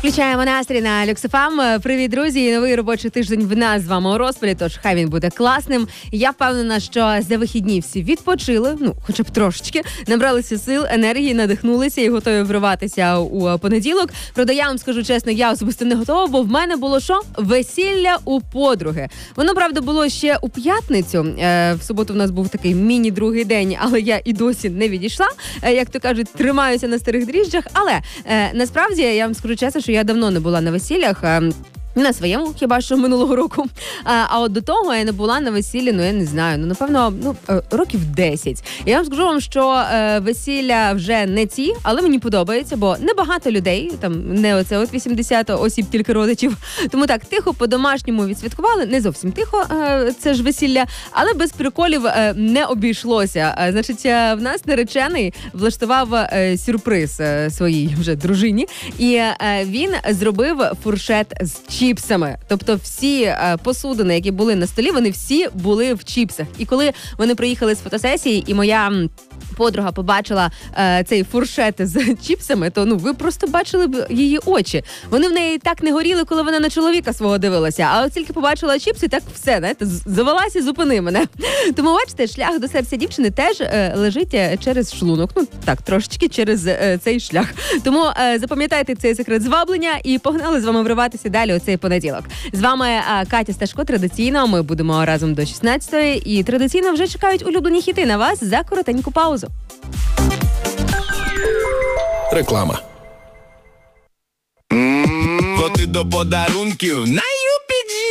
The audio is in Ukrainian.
Включаємо настрій на Люкс.ФМ. Привіт, друзі! Новий робочий тиждень в нас з вами у розпалі, тож хай він буде класним. Я впевнена, що за вихідні всі відпочили, хоча б трошечки, набралися сил, енергії, надихнулися і готові вриватися у понеділок. Правда, я вам скажу чесно, я особисто не готова, бо в мене було що? Весілля у подруги. Воно, правда, було ще у п'ятницю. В суботу в нас був такий міні-другий день, але я і досі не відійшла. Як то кажуть, тримаюся на старих дріжджах. Але насправді, я вам скажу чесно, що я давно не була на весіллях. На своєму, хіба що минулого року. А от до того я не була на весіллі, я не знаю, напевно, років 10. Я вам скажу вам, що весілля вже не ці, але мені подобається, бо небагато людей, там не оце от 80 осіб, тільки родичів. Тому так, тихо, по-домашньому відсвяткували, не зовсім тихо, це ж весілля, але без приколів не обійшлося. Значить, в нас наречений влаштував сюрприз своїй вже дружині, і він зробив фуршет з чіпсами. Тобто всі посудини, які були на столі, вони всі були в чіпсах. І коли вони приїхали з фотосесії, і моя подруга побачила цей фуршет з чіпсами, то ви просто бачили б її очі. Вони в неї так не горіли, коли вона на чоловіка свого дивилася. А от тільки побачила чіпси, так все, знаєте, завелася, зупини мене. Тому, бачите, шлях до серця дівчини теж лежить через шлунок. Так, трошечки через цей шлях. Тому запам'ятайте цей секрет зваблення і погнали з вами вриватися далі у цей понеділок. З вами Катя Сташко, традиційно. Ми будемо разом до 16-ї. І традиційно вже чекають улюблені хіти на вас за коротеньку паузу. Реклама. Ти до подарунків на